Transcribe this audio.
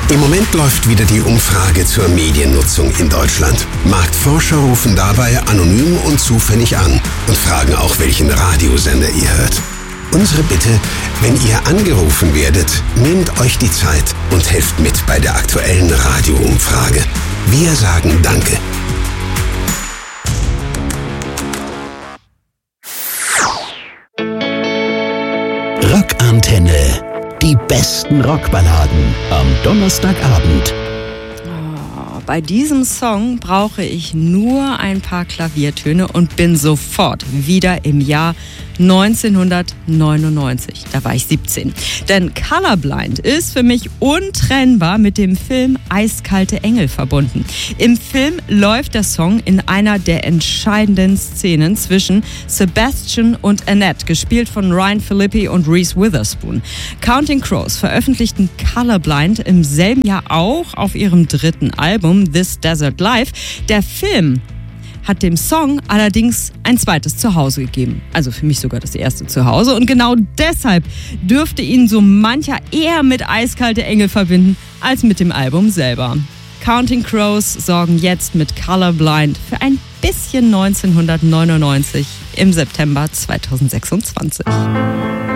Im Moment läuft wieder die Umfrage zur Mediennutzung in Deutschland. Marktforscher rufen dabei anonym und zufällig an und fragen auch, welchen Radiosender ihr hört. Unsere Bitte, wenn ihr angerufen werdet, nehmt euch die Zeit und helft mit bei der aktuellen Radioumfrage. Wir sagen Danke. Rockantenne. Die besten Rockballaden am Donnerstagabend. Bei diesem Song brauche ich nur ein paar Klaviertöne und bin sofort wieder im Jahr 1999. Da war ich 17. Denn Colorblind ist für mich untrennbar mit dem Film Eiskalte Engel verbunden. Im Film läuft der Song in einer der entscheidenden Szenen zwischen Sebastian und Annette, gespielt von Ryan Phillippe und Reese Witherspoon. Counting Crows veröffentlichten Colorblind im selben Jahr auch auf ihrem dritten Album This Desert Life. Der Film hat dem Song allerdings ein zweites Zuhause gegeben. Also für mich sogar das erste Zuhause. Und genau deshalb dürfte ihn so mancher eher mit Eiskalte Engel verbinden, als mit dem Album selber. Counting Crows sorgen jetzt mit Colorblind für ein bisschen 1999 im September 2026.